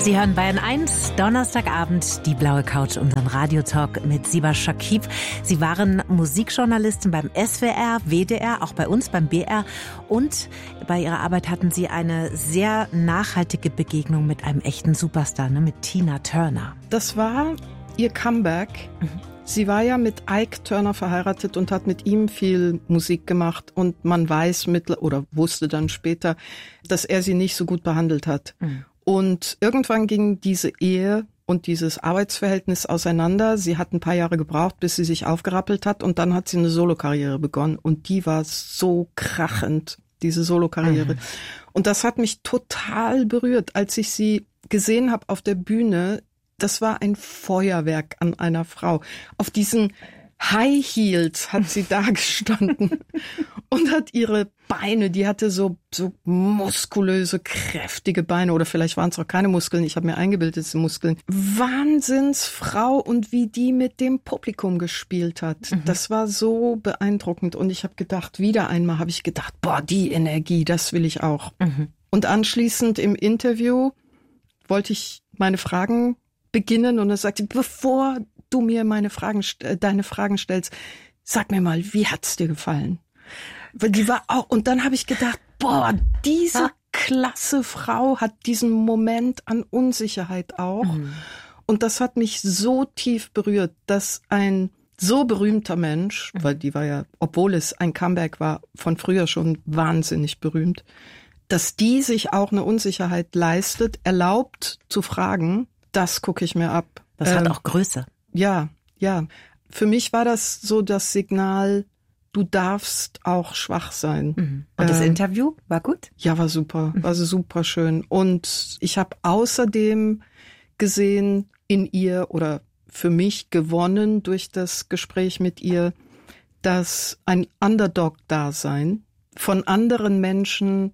Sie hören Bayern 1, Donnerstagabend, die blaue Couch, unseren Radiotalk mit Siba Shakib. Sie waren Musikjournalistin beim SWR, WDR, auch bei uns beim BR. Und bei Ihrer Arbeit hatten Sie eine sehr nachhaltige Begegnung mit einem echten Superstar, ne, mit Tina Turner. Das war ihr Comeback. Sie war ja mit Ike Turner verheiratet und hat mit ihm viel Musik gemacht. Und man weiß wusste dann später, dass er sie nicht so gut behandelt hat. Und irgendwann ging diese Ehe und dieses Arbeitsverhältnis auseinander. Sie hat ein paar Jahre gebraucht, bis sie sich aufgerappelt hat. Und dann hat sie eine Solokarriere begonnen. Und die war so krachend, diese Solokarriere. Und das hat mich total berührt, als ich sie gesehen habe auf der Bühne. Das war ein Feuerwerk an einer Frau. Auf diesen High Heels hat sie da gestanden und hat ihre Beine, die hatte so muskulöse, kräftige Beine, oder vielleicht waren es auch keine Muskeln, ich habe mir eingebildet, es sind Muskeln. Wahnsinnsfrau, und wie die mit dem Publikum gespielt hat. Das war so beeindruckend, und ich habe gedacht, wieder einmal habe ich gedacht, boah, die Energie, das will ich auch. Und anschließend im Interview wollte ich meine Fragen beginnen, und er sagte, bevor du mir deine Fragen stellst, sag mir mal, wie hat's dir gefallen? Weil die war auch, und dann habe ich gedacht, boah, diese klasse Frau hat diesen Moment an Unsicherheit auch. Und das hat mich so tief berührt, dass ein so berühmter Mensch, weil die war ja, obwohl es ein Comeback war, von früher schon wahnsinnig berühmt, dass die sich auch eine Unsicherheit leistet, erlaubt zu fragen, das gucke ich mir ab. Das hat auch Größe. Ja. Für mich war das so das Signal, du darfst auch schwach sein. Und das Interview war gut? Ja, war super. War super schön. Und ich habe außerdem gesehen in ihr, oder für mich gewonnen durch das Gespräch mit ihr, dass ein Underdog-Dasein von anderen Menschen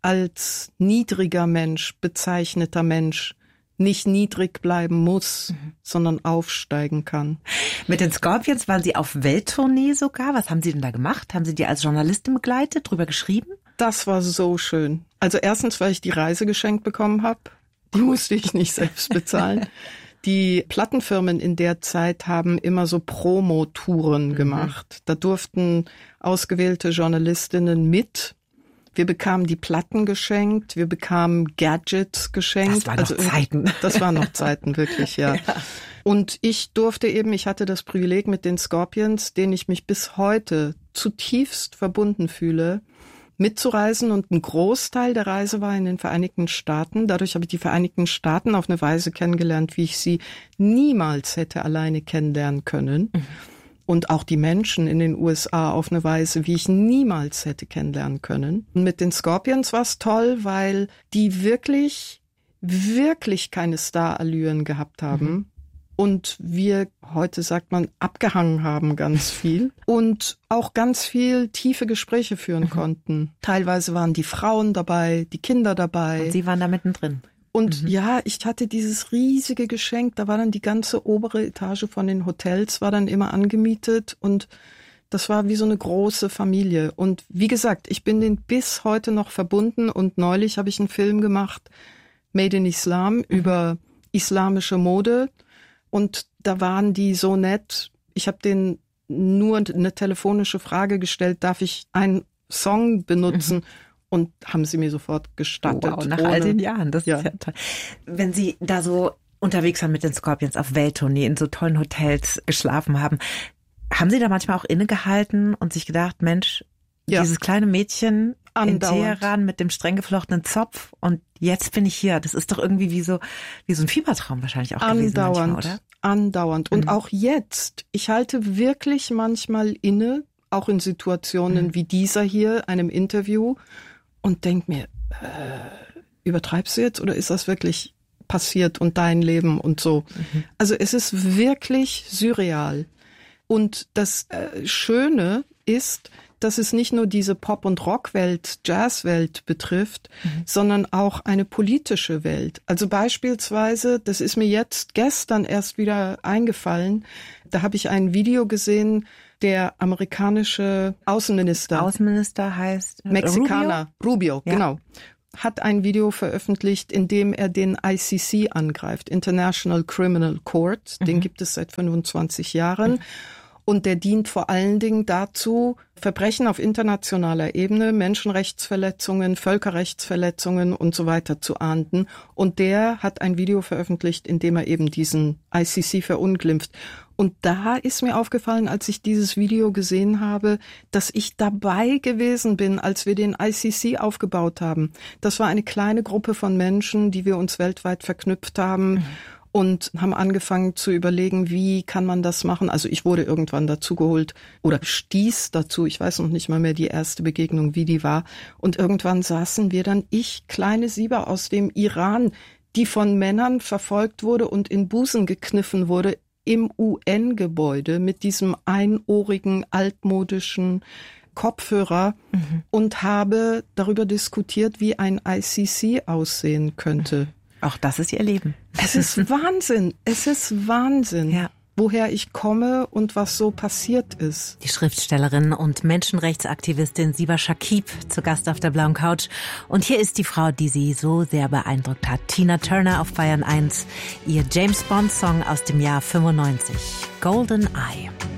als niedriger Mensch, bezeichneter Mensch, nicht niedrig bleiben muss, sondern aufsteigen kann. Mit den Scorpions waren Sie auf Welttournee sogar. Was haben Sie denn da gemacht? Haben Sie die als Journalistin begleitet, drüber geschrieben? Das war so schön. Also erstens, weil ich die Reise geschenkt bekommen habe. Die musste ich nicht selbst bezahlen. Die Plattenfirmen in der Zeit haben immer so Promo-Touren gemacht. Da durften ausgewählte Journalistinnen mit. Wir bekamen die Platten geschenkt, wir bekamen Gadgets geschenkt. Das waren noch Zeiten. Das waren noch Zeiten, wirklich, ja. Und ich hatte das Privileg mit den Scorpions, denen ich mich bis heute zutiefst verbunden fühle, mitzureisen. Und ein Großteil der Reise war in den Vereinigten Staaten. Dadurch habe ich die Vereinigten Staaten auf eine Weise kennengelernt, wie ich sie niemals hätte alleine kennenlernen können. Und auch die Menschen in den USA auf eine Weise, wie ich niemals hätte kennenlernen können. Und mit den Scorpions war es toll, weil die wirklich, wirklich keine Starallüren gehabt haben. Und wir, heute sagt man, abgehangen haben ganz viel. Und auch ganz viel tiefe Gespräche führen konnten. Teilweise waren die Frauen dabei, die Kinder dabei. Und Sie waren da mittendrin. Und ja, ich hatte dieses riesige Geschenk, da war dann die ganze obere Etage von den Hotels, war dann immer angemietet, und das war wie so eine große Familie. Und wie gesagt, ich bin denen bis heute noch verbunden, und neulich habe ich einen Film gemacht, Made in Islam, über islamische Mode, und da waren die so nett. Ich habe denen nur eine telefonische Frage gestellt, darf ich einen Song benutzen? Und haben sie mir sofort gestattet. Wow, nach all den Jahren, das ist ja toll. Wenn Sie da so unterwegs waren mit den Scorpions auf Welttournee, in so tollen Hotels geschlafen haben, haben Sie da manchmal auch innegehalten und sich gedacht, Mensch, dieses kleine Mädchen in Teheran mit dem streng geflochtenen Zopf, und jetzt bin ich hier. Das ist doch irgendwie wie so ein Fiebertraum wahrscheinlich auch gewesen manchmal, oder? Andauernd. Und auch jetzt. Ich halte wirklich manchmal inne, auch in Situationen wie dieser hier, einem Interview, und denk mir, übertreibst du jetzt, oder ist das wirklich passiert und dein Leben und so? Also es ist wirklich surreal. Und das Schöne ist, dass es nicht nur diese Pop- und Rockwelt, Jazzwelt betrifft, sondern auch eine politische Welt. Also beispielsweise, das ist mir jetzt gestern erst wieder eingefallen, da habe ich ein Video gesehen, der amerikanische Außenminister heißt Mexikaner, Rubio, ja. genau, hat ein Video veröffentlicht, in dem er den ICC angreift, International Criminal Court. Den gibt es seit 25 Jahren. Und der dient vor allen Dingen dazu, Verbrechen auf internationaler Ebene, Menschenrechtsverletzungen, Völkerrechtsverletzungen und so weiter zu ahnden. Und der hat ein Video veröffentlicht, in dem er eben diesen ICC verunglimpft. Und da ist mir aufgefallen, als ich dieses Video gesehen habe, dass ich dabei gewesen bin, als wir den ICC aufgebaut haben. Das war eine kleine Gruppe von Menschen, die wir uns weltweit verknüpft haben. Und haben angefangen zu überlegen, wie kann man das machen. Also ich wurde irgendwann dazu geholt oder stieß dazu. Ich weiß noch nicht mal mehr die erste Begegnung, wie die war. Und irgendwann saßen wir dann, kleine Sieber aus dem Iran, die von Männern verfolgt wurde und in Busen gekniffen wurde, im UN-Gebäude mit diesem einohrigen, altmodischen Kopfhörer und habe darüber diskutiert, wie ein ICC aussehen könnte. Auch das ist ihr Leben. Es ist Wahnsinn. Es ist Wahnsinn. Ja. Woher ich komme und was so passiert ist. Die Schriftstellerin und Menschenrechtsaktivistin Siba Shakib zu Gast auf der blauen Couch. Und hier ist die Frau, die sie so sehr beeindruckt hat. Tina Turner auf Bayern 1. Ihr James Bond Song aus dem Jahr 95. Golden Eye.